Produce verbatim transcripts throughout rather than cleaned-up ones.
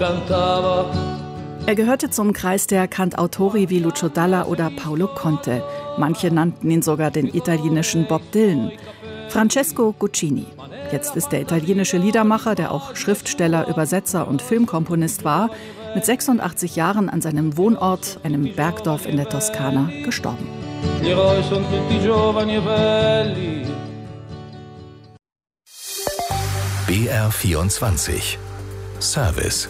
Er gehörte zum Kreis der Cantautori wie Lucio Dalla oder Paolo Conte. Manche nannten ihn sogar den italienischen Bob Dylan. Francesco Guccini. Jetzt ist der italienische Liedermacher, der auch Schriftsteller, Übersetzer und Filmkomponist war, mit sechsundachtzig Jahren an seinem Wohnort, einem Bergdorf in der Toskana, gestorben. B R vierundzwanzig Service.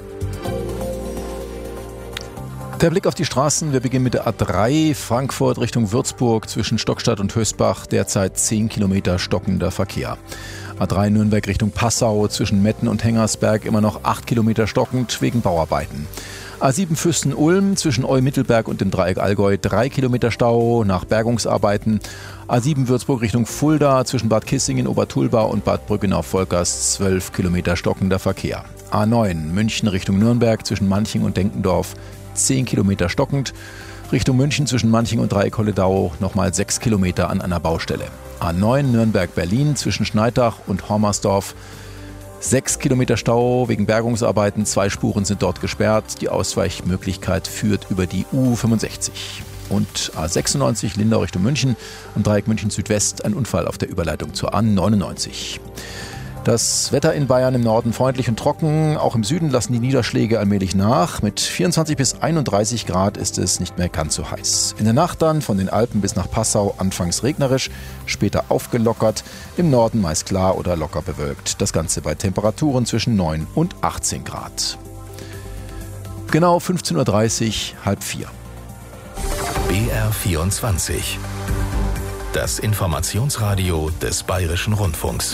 Der Blick auf die Straßen, wir beginnen mit der A drei, Frankfurt Richtung Würzburg zwischen Stockstadt und Hösbach, derzeit zehn Kilometer stockender Verkehr. A drei Nürnberg Richtung Passau zwischen Metten und Hengersberg immer noch acht Kilometer stockend wegen Bauarbeiten. A sieben Fürsten-Ulm zwischen Eu-Mittelberg und dem Dreieck Allgäu drei Kilometer Stau nach Bergungsarbeiten. A sieben Würzburg Richtung Fulda zwischen Bad Kissingen, Obertulba und Bad Brückenau-Volkers zwölf Kilometer stockender Verkehr. A neun München Richtung Nürnberg zwischen Manching und Denkendorf zehn Kilometer stockend. Richtung München zwischen Manching und Dreieck-Holledau nochmal sechs Kilometer an einer Baustelle. A neun Nürnberg-Berlin zwischen Schneidach und Hormersdorf sechs Kilometer Stau wegen Bergungsarbeiten. Zwei Spuren sind dort gesperrt. Die Ausweichmöglichkeit führt über die U fünfundsechzig. Und A sechsundneunzig Lindau Richtung München am Dreieck München Südwest ein Unfall auf der Überleitung zur A neunundneunzig. Das Wetter in Bayern im Norden freundlich und trocken. Auch im Süden lassen die Niederschläge allmählich nach. Mit vierundzwanzig bis einunddreißig Grad ist es nicht mehr ganz so heiß. In der Nacht dann von den Alpen bis nach Passau anfangs regnerisch, später aufgelockert. Im Norden meist klar oder locker bewölkt. Das Ganze bei Temperaturen zwischen neun und achtzehn Grad. Genau fünfzehn Uhr dreißig, halb vier. B R vierundzwanzig. Das Informationsradio des Bayerischen Rundfunks.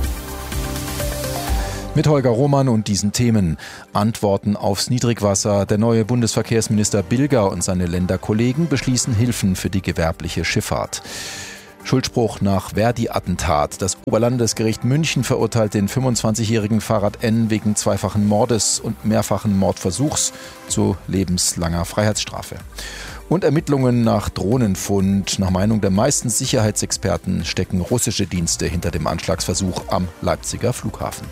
Mit Holger Roman und diesen Themen. Antworten aufs Niedrigwasser. Der neue Bundesverkehrsminister Bilger und seine Länderkollegen beschließen Hilfen für die gewerbliche Schifffahrt. Schuldspruch nach Verdi-Attentat. Das Oberlandesgericht München verurteilt den fünfundzwanzigjährigen Farhad N. wegen zweifachen Mordes und mehrfachen Mordversuchs zu lebenslanger Freiheitsstrafe. Und Ermittlungen nach Drohnenfund. Nach Meinung der meisten Sicherheitsexperten stecken russische Dienste hinter dem Anschlagsversuch am Leipziger Flughafen.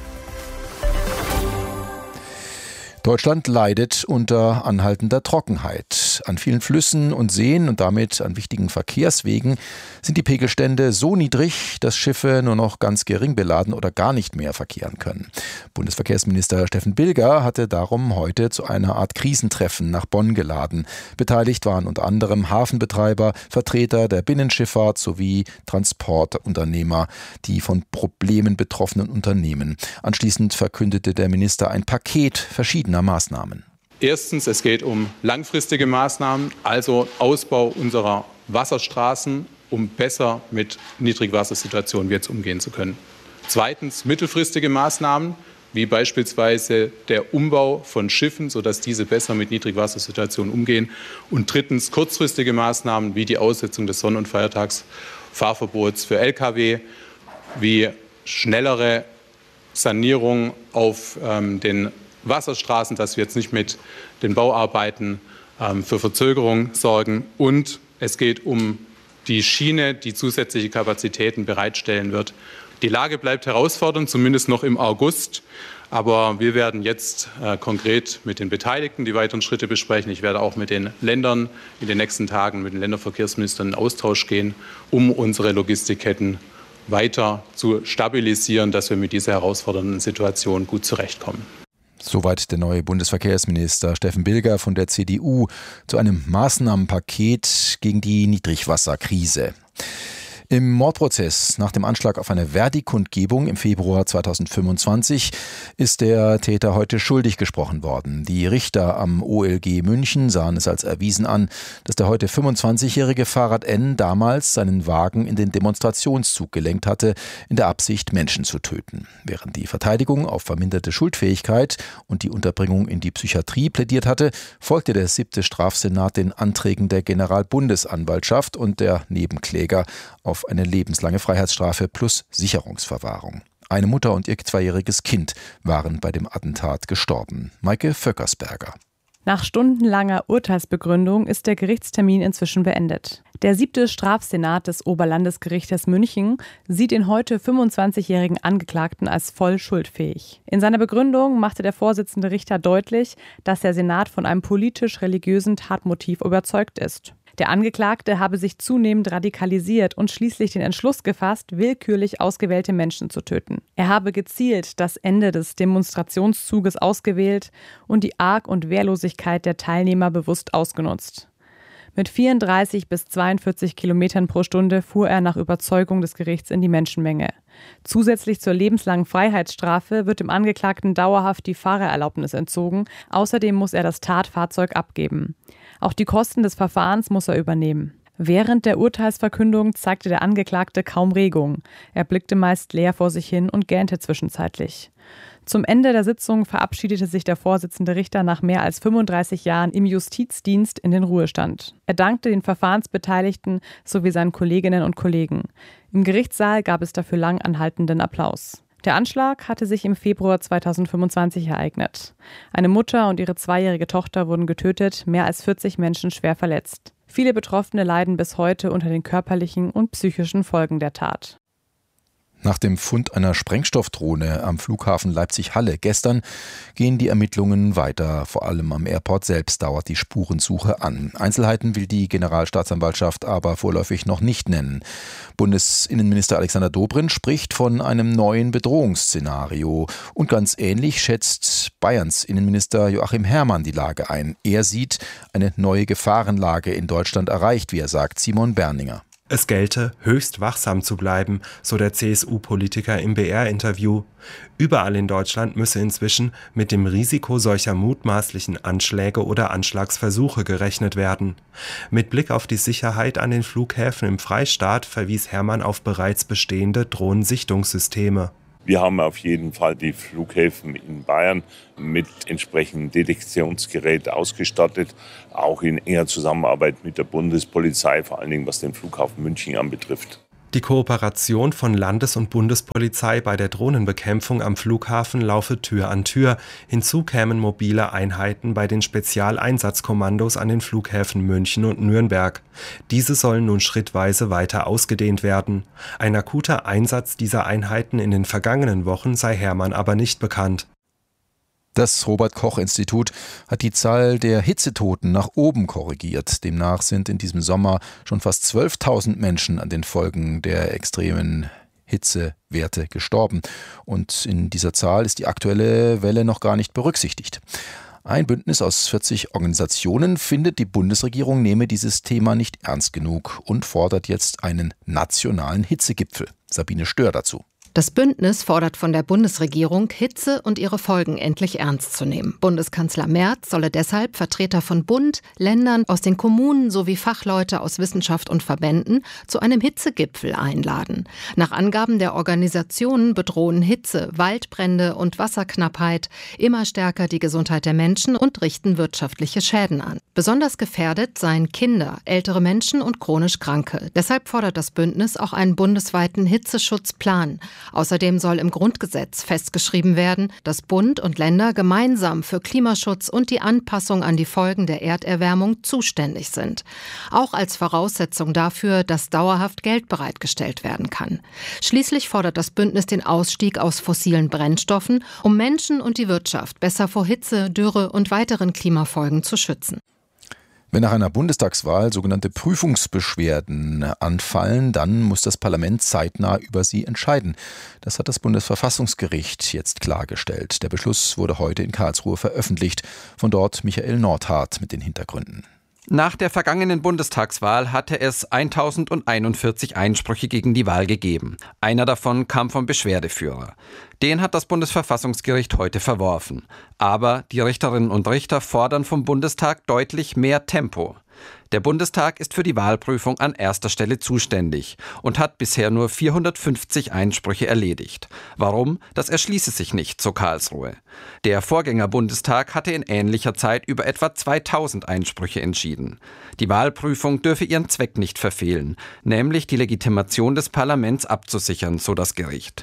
Deutschland leidet unter anhaltender Trockenheit. An vielen Flüssen und Seen und damit an wichtigen Verkehrswegen sind die Pegelstände so niedrig, dass Schiffe nur noch ganz gering beladen oder gar nicht mehr verkehren können. Bundesverkehrsminister Steffen Bilger hatte darum heute zu einer Art Krisentreffen nach Bonn geladen. Beteiligt waren unter anderem Hafenbetreiber, Vertreter der Binnenschifffahrt sowie Transportunternehmer, die von Problemen betroffenen Unternehmen. Anschließend verkündete der Minister ein Paket verschiedener Maßnahmen. Erstens, es geht um langfristige Maßnahmen, also Ausbau unserer Wasserstraßen, um besser mit Niedrigwassersituationen jetzt umgehen zu können. Zweitens, mittelfristige Maßnahmen, wie beispielsweise der Umbau von Schiffen, sodass diese besser mit Niedrigwassersituationen umgehen. Und drittens, kurzfristige Maßnahmen, wie die Aussetzung des Sonn- und Feiertagsfahrverbots für L K W, wie schnellere Sanierung auf ähm, den Wasserstraßen, dass wir jetzt nicht mit den Bauarbeiten ähm, für Verzögerung sorgen. Und es geht um die Schiene, die zusätzliche Kapazitäten bereitstellen wird. Die Lage bleibt herausfordernd, zumindest noch im August. Aber wir werden jetzt äh, konkret mit den Beteiligten die weiteren Schritte besprechen. Ich werde auch mit den Ländern in den nächsten Tagen mit den Länderverkehrsministern in Austausch gehen, um unsere Logistikketten weiter zu stabilisieren, dass wir mit dieser herausfordernden Situation gut zurechtkommen. Soweit der neue Bundesverkehrsminister Steffen Bilger von der C D U zu einem Maßnahmenpaket gegen die Niedrigwasserkrise. Im Mordprozess nach dem Anschlag auf eine Verdi-Kundgebung im Februar zweitausendfünfundzwanzig ist der Täter heute schuldig gesprochen worden. Die Richter am O L G München sahen es als erwiesen an, dass der heute fünfundzwanzigjährige Farhad N. damals seinen Wagen in den Demonstrationszug gelenkt hatte, in der Absicht, Menschen zu töten. Während die Verteidigung auf verminderte Schuldfähigkeit und die Unterbringung in die Psychiatrie plädiert hatte, folgte der siebte Strafsenat den Anträgen der Generalbundesanwaltschaft und der Nebenkläger auf eine lebenslange Freiheitsstrafe plus Sicherungsverwahrung. Eine Mutter und ihr zweijähriges Kind waren bei dem Attentat gestorben. Maike Vöckersberger. Nach stundenlanger Urteilsbegründung ist der Gerichtstermin inzwischen beendet. Der siebte Strafsenat des Oberlandesgerichtes München sieht den heute fünfundzwanzigjährigen Angeklagten als voll schuldfähig. In seiner Begründung machte der Vorsitzende Richter deutlich, dass der Senat von einem politisch-religiösen Tatmotiv überzeugt ist. Der Angeklagte habe sich zunehmend radikalisiert und schließlich den Entschluss gefasst, willkürlich ausgewählte Menschen zu töten. Er habe gezielt das Ende des Demonstrationszuges ausgewählt und die Arg- und Wehrlosigkeit der Teilnehmer bewusst ausgenutzt. Mit vierunddreißig bis zweiundvierzig Kilometern pro Stunde fuhr er nach Überzeugung des Gerichts in die Menschenmenge. Zusätzlich zur lebenslangen Freiheitsstrafe wird dem Angeklagten dauerhaft die Fahrerlaubnis entzogen. Außerdem muss er das Tatfahrzeug abgeben. Auch die Kosten des Verfahrens muss er übernehmen. Während der Urteilsverkündung zeigte der Angeklagte kaum Regung. Er blickte meist leer vor sich hin und gähnte zwischenzeitlich. Zum Ende der Sitzung verabschiedete sich der Vorsitzende Richter nach mehr als fünfunddreißig Jahren im Justizdienst in den Ruhestand. Er dankte den Verfahrensbeteiligten sowie seinen Kolleginnen und Kollegen. Im Gerichtssaal gab es dafür lang anhaltenden Applaus. Der Anschlag hatte sich im Februar zweitausendfünfundzwanzig ereignet. Eine Mutter und ihre zweijährige Tochter wurden getötet, mehr als vierzig Menschen schwer verletzt. Viele Betroffene leiden bis heute unter den körperlichen und psychischen Folgen der Tat. Nach dem Fund einer Sprengstoffdrohne am Flughafen Leipzig-Halle gestern gehen die Ermittlungen weiter. Vor allem am Airport selbst dauert die Spurensuche an. Einzelheiten will die Generalstaatsanwaltschaft aber vorläufig noch nicht nennen. Bundesinnenminister Alexander Dobrindt spricht von einem neuen Bedrohungsszenario. Und ganz ähnlich schätzt Bayerns Innenminister Joachim Herrmann die Lage ein. Er sieht eine neue Gefahrenlage in Deutschland erreicht, wie er sagt. Simon Berninger. Es gelte, höchst wachsam zu bleiben, so der C S U-Politiker im B R-Interview. Überall in Deutschland müsse inzwischen mit dem Risiko solcher mutmaßlichen Anschläge oder Anschlagsversuche gerechnet werden. Mit Blick auf die Sicherheit an den Flughäfen im Freistaat verwies Herrmann auf bereits bestehende Drohnensichtungssysteme. Wir haben auf jeden Fall die Flughäfen in Bayern mit entsprechendem Detektionsgerät ausgestattet, auch in enger Zusammenarbeit mit der Bundespolizei, vor allen Dingen was den Flughafen München anbetrifft. Die Kooperation von Landes- und Bundespolizei bei der Drohnenbekämpfung am Flughafen laufe Tür an Tür. Hinzu kämen mobile Einheiten bei den Spezialeinsatzkommandos an den Flughäfen München und Nürnberg. Diese sollen nun schrittweise weiter ausgedehnt werden. Ein akuter Einsatz dieser Einheiten in den vergangenen Wochen sei Herrmann aber nicht bekannt. Das Robert-Koch-Institut hat die Zahl der Hitzetoten nach oben korrigiert. Demnach sind in diesem Sommer schon fast zwölftausend Menschen an den Folgen der extremen Hitzewerte gestorben. Und in dieser Zahl ist die aktuelle Welle noch gar nicht berücksichtigt. Ein Bündnis aus vierzig Organisationen findet, die Bundesregierung nehme dieses Thema nicht ernst genug und fordert jetzt einen nationalen Hitzegipfel. Sabine Stör dazu. Das Bündnis fordert von der Bundesregierung, Hitze und ihre Folgen endlich ernst zu nehmen. Bundeskanzler Merz solle deshalb Vertreter von Bund, Ländern, aus den Kommunen sowie Fachleute aus Wissenschaft und Verbänden zu einem Hitzegipfel einladen. Nach Angaben der Organisationen bedrohen Hitze, Waldbrände und Wasserknappheit immer stärker die Gesundheit der Menschen und richten wirtschaftliche Schäden an. Besonders gefährdet seien Kinder, ältere Menschen und chronisch Kranke. Deshalb fordert das Bündnis auch einen bundesweiten Hitzeschutzplan. Außerdem soll im Grundgesetz festgeschrieben werden, dass Bund und Länder gemeinsam für Klimaschutz und die Anpassung an die Folgen der Erderwärmung zuständig sind. Auch als Voraussetzung dafür, dass dauerhaft Geld bereitgestellt werden kann. Schließlich fordert das Bündnis den Ausstieg aus fossilen Brennstoffen, um Menschen und die Wirtschaft besser vor Hitze, Dürre und weiteren Klimafolgen zu schützen. Wenn nach einer Bundestagswahl sogenannte Prüfungsbeschwerden anfallen, dann muss das Parlament zeitnah über sie entscheiden. Das hat das Bundesverfassungsgericht jetzt klargestellt. Der Beschluss wurde heute in Karlsruhe veröffentlicht. Von dort Michael Nordhardt mit den Hintergründen. Nach der vergangenen Bundestagswahl hatte es tausendeinundvierzig Einsprüche gegen die Wahl gegeben. Einer davon kam vom Beschwerdeführer. Den hat das Bundesverfassungsgericht heute verworfen. Aber die Richterinnen und Richter fordern vom Bundestag deutlich mehr Tempo. Der Bundestag ist für die Wahlprüfung an erster Stelle zuständig und hat bisher nur vierhundertfünfzig Einsprüche erledigt. Warum? Das erschließe sich nicht, so Karlsruhe. Der Vorgänger-Bundestag hatte in ähnlicher Zeit über etwa zweitausend Einsprüche entschieden. Die Wahlprüfung dürfe ihren Zweck nicht verfehlen, nämlich die Legitimation des Parlaments abzusichern, so das Gericht.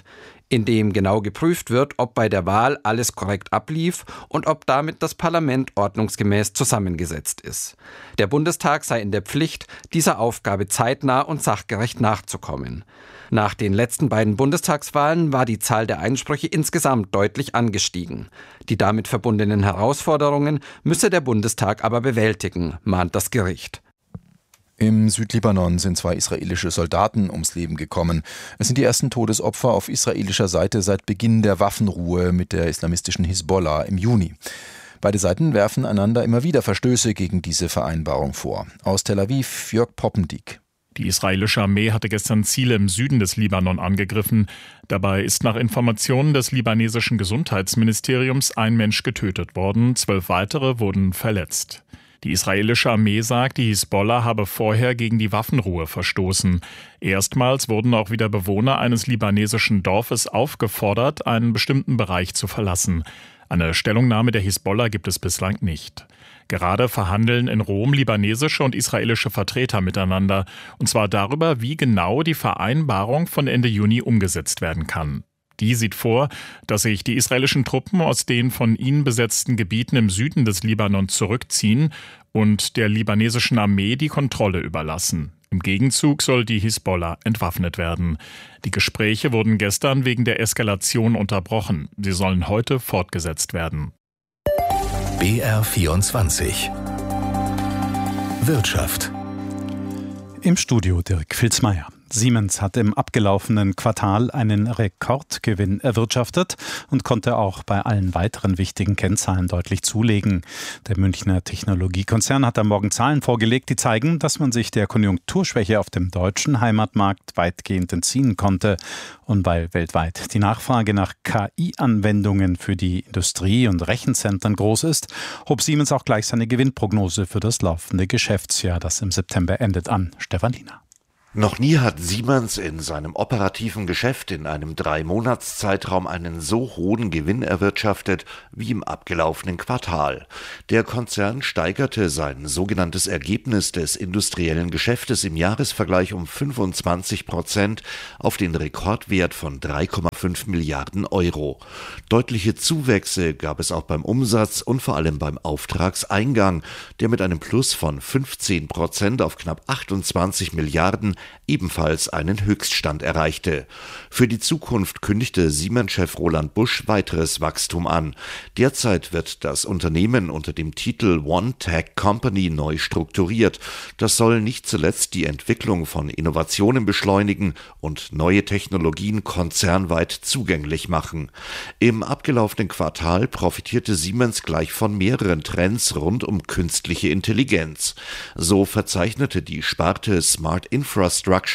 in dem genau geprüft wird, ob bei der Wahl alles korrekt ablief und ob damit das Parlament ordnungsgemäß zusammengesetzt ist. Der Bundestag sei in der Pflicht, dieser Aufgabe zeitnah und sachgerecht nachzukommen. Nach den letzten beiden Bundestagswahlen war die Zahl der Einsprüche insgesamt deutlich angestiegen. Die damit verbundenen Herausforderungen müsse der Bundestag aber bewältigen, mahnt das Gericht. Im Südlibanon sind zwei israelische Soldaten ums Leben gekommen. Es sind die ersten Todesopfer auf israelischer Seite seit Beginn der Waffenruhe mit der islamistischen Hisbollah im Juni. Beide Seiten werfen einander immer wieder Verstöße gegen diese Vereinbarung vor. Aus Tel Aviv, Jörg Poppendiek. Die israelische Armee hatte gestern Ziele im Süden des Libanon angegriffen. Dabei ist nach Informationen des libanesischen Gesundheitsministeriums ein Mensch getötet worden, zwölf weitere wurden verletzt. Die israelische Armee sagt, die Hisbollah habe vorher gegen die Waffenruhe verstoßen. Erstmals wurden auch wieder Bewohner eines libanesischen Dorfes aufgefordert, einen bestimmten Bereich zu verlassen. Eine Stellungnahme der Hisbollah gibt es bislang nicht. Gerade verhandeln in Rom libanesische und israelische Vertreter miteinander, und zwar darüber, wie genau die Vereinbarung von Ende Juni umgesetzt werden kann. Die sieht vor, dass sich die israelischen Truppen aus den von ihnen besetzten Gebieten im Süden des Libanon zurückziehen und der libanesischen Armee die Kontrolle überlassen. Im Gegenzug soll die Hisbollah entwaffnet werden. Die Gespräche wurden gestern wegen der Eskalation unterbrochen. Sie sollen heute fortgesetzt werden. B R vierundzwanzig Wirtschaft. Im Studio Dirk Filzmeier. Siemens hat im abgelaufenen Quartal einen Rekordgewinn erwirtschaftet und konnte auch bei allen weiteren wichtigen Kennzahlen deutlich zulegen. Der Münchner Technologiekonzern hat am Morgen Zahlen vorgelegt, die zeigen, dass man sich der Konjunkturschwäche auf dem deutschen Heimatmarkt weitgehend entziehen konnte. Und weil weltweit die Nachfrage nach K I-Anwendungen für die Industrie und Rechenzentren groß ist, hob Siemens auch gleich seine Gewinnprognose für das laufende Geschäftsjahr, das im September endet, an. Stefan Liener. Noch nie hat Siemens in seinem operativen Geschäft in einem Drei-Monats-Zeitraum einen so hohen Gewinn erwirtschaftet wie im abgelaufenen Quartal. Der Konzern steigerte sein sogenanntes Ergebnis des industriellen Geschäftes im Jahresvergleich um fünfundzwanzig Prozent auf den Rekordwert von drei Komma fünf Milliarden Euro. Deutliche Zuwächse gab es auch beim Umsatz und vor allem beim Auftragseingang, der mit einem Plus von fünfzehn Prozent auf knapp achtundzwanzig Milliarden ebenfalls einen Höchststand erreichte. Für die Zukunft kündigte Siemens-Chef Roland Busch weiteres Wachstum an. Derzeit wird das Unternehmen unter dem Titel One Tech Company neu strukturiert. Das soll nicht zuletzt die Entwicklung von Innovationen beschleunigen und neue Technologien konzernweit zugänglich machen. Im abgelaufenen Quartal profitierte Siemens gleich von mehreren Trends rund um künstliche Intelligenz. So verzeichnete die Sparte Smart Infrastructure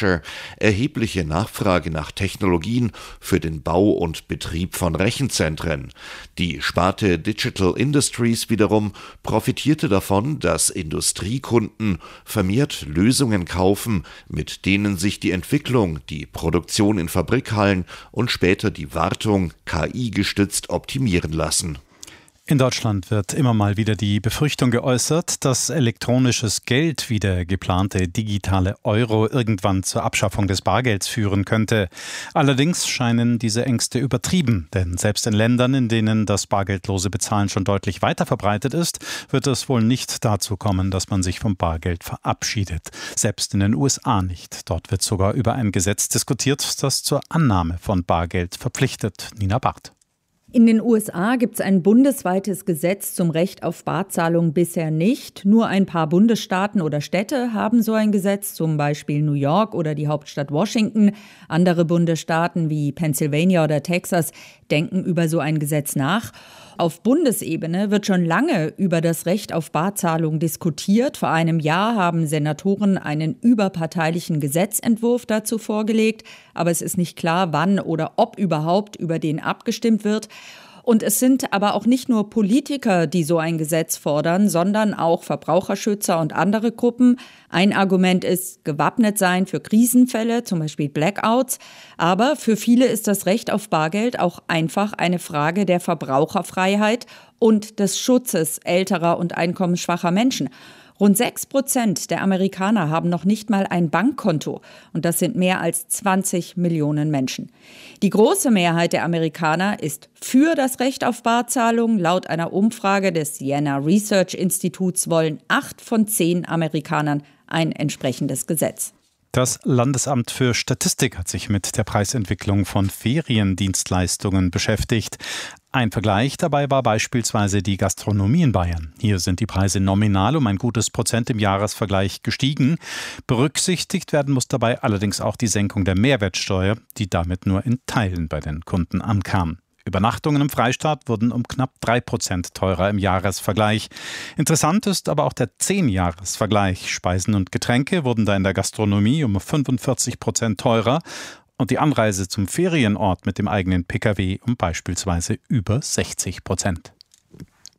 erhebliche Nachfrage nach Technologien für den Bau und Betrieb von Rechenzentren. Die Sparte Digital Industries wiederum profitierte davon, dass Industriekunden vermehrt Lösungen kaufen, mit denen sich die Entwicklung, die Produktion in Fabrikhallen und später die Wartung K I-gestützt optimieren lassen. In Deutschland wird immer mal wieder die Befürchtung geäußert, dass elektronisches Geld wie der geplante digitale Euro irgendwann zur Abschaffung des Bargelds führen könnte. Allerdings scheinen diese Ängste übertrieben, denn selbst in Ländern, in denen das bargeldlose Bezahlen schon deutlich weiter verbreitet ist, wird es wohl nicht dazu kommen, dass man sich vom Bargeld verabschiedet. Selbst in den U S A nicht. Dort wird sogar über ein Gesetz diskutiert, das zur Annahme von Bargeld verpflichtet. Nina Barth. In den U S A gibt es ein bundesweites Gesetz zum Recht auf Barzahlung bisher nicht. Nur ein paar Bundesstaaten oder Städte haben so ein Gesetz, zum Beispiel New York oder die Hauptstadt Washington. Andere Bundesstaaten wie Pennsylvania oder Texas denken über so ein Gesetz nach. Auf Bundesebene wird schon lange über das Recht auf Barzahlung diskutiert. Vor einem Jahr haben Senatoren einen überparteilichen Gesetzentwurf dazu vorgelegt. Aber es ist nicht klar, wann oder ob überhaupt über den abgestimmt wird. Und es sind aber auch nicht nur Politiker, die so ein Gesetz fordern, sondern auch Verbraucherschützer und andere Gruppen. Ein Argument ist gewappnet sein für Krisenfälle, zum Beispiel Blackouts. Aber für viele ist das Recht auf Bargeld auch einfach eine Frage der Verbraucherfreiheit und des Schutzes älterer und einkommensschwacher Menschen. Rund sechs Prozent der Amerikaner haben noch nicht mal ein Bankkonto. Und das sind mehr als zwanzig Millionen Menschen. Die große Mehrheit der Amerikaner ist für das Recht auf Barzahlung. Laut einer Umfrage des Siena Research Instituts wollen acht von zehn Amerikanern ein entsprechendes Gesetz. Das Landesamt für Statistik hat sich mit der Preisentwicklung von Feriendienstleistungen beschäftigt. Ein Vergleich dabei war beispielsweise die Gastronomie in Bayern. Hier sind die Preise nominal um ein gutes Prozent im Jahresvergleich gestiegen. Berücksichtigt werden muss dabei allerdings auch die Senkung der Mehrwertsteuer, die damit nur in Teilen bei den Kunden ankam. Übernachtungen im Freistaat wurden um knapp drei Prozent teurer im Jahresvergleich. Interessant ist aber auch der Zehn-Jahres-Vergleich. Speisen und Getränke wurden da in der Gastronomie um fünfundvierzig Prozent teurer und die Anreise zum Ferienort mit dem eigenen Pkw um beispielsweise über sechzig Prozent.